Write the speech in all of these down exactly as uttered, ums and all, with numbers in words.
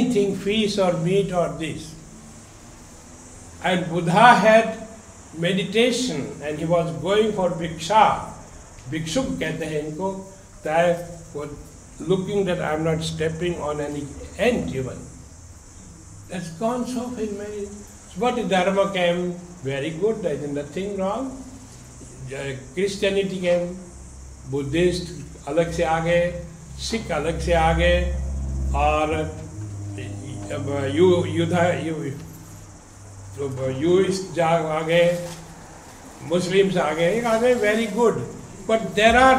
anything, fish or meat or this. And Buddha had meditation and he was going for Bhiksha. Bhikshuk कहते हैं इनको, that was looking that I'm not stepping on any ant even. That's concept in my. But Dharma came very good, there is nothing wrong. Christianity came, Buddhist अलग से आ गए, Sikh अलग से आ गए, और यू युद्धा यू यूइस्ट आ गए, Muslims आ गए, आ गए very good. But there are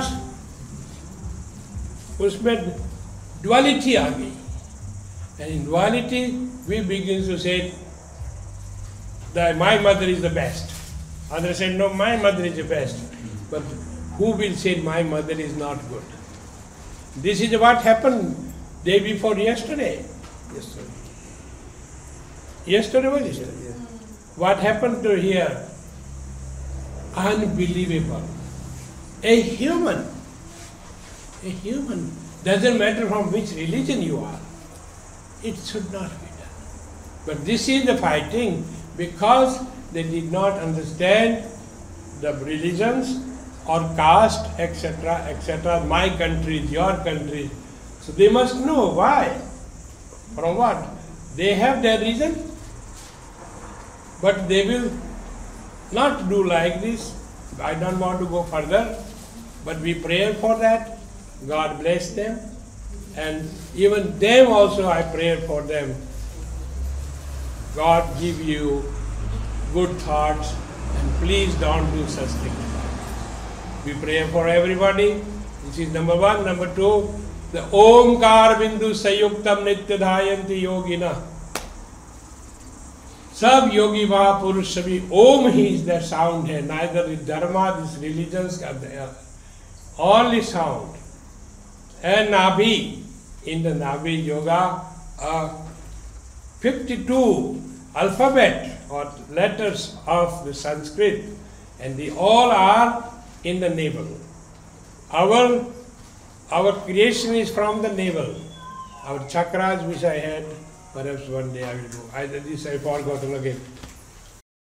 उसमें duality आ गई. And in duality we begin to say that my mother is the best. Others said, no, my mother is the best. But who will say my mother is not good? This is what happened day before yesterday. Yesterday. Yesterday was yesterday. Yeah. What happened to here? Unbelievable. A human, a human, doesn't matter from which religion you are, it should not be done. But this is the fighting because they did not understand the religions or caste, et cetera, et cetera. My country is your country. So they must know why. From what? They have their reason, but they will not do like this. I don't want to go further, but we pray for that. God bless them. And even them also I pray for them. God give you good thoughts and please don't do such things. We pray for everybody. This is number one. Number two, the Omkar Bindu Sayuktam Nityadhayanti Yogina. Sab yogi va purush sabhi Om he is the sound है. Neither the dharma, these religions are there. Only sound. And Nabhi, in the Nabhi yoga, uh, fifty-two alphabet or letters of the Sanskrit, and they all are in the navel. Our, our creation is from the navel. Our chakras which I had, perhaps one day I will do. Either this I forgot again.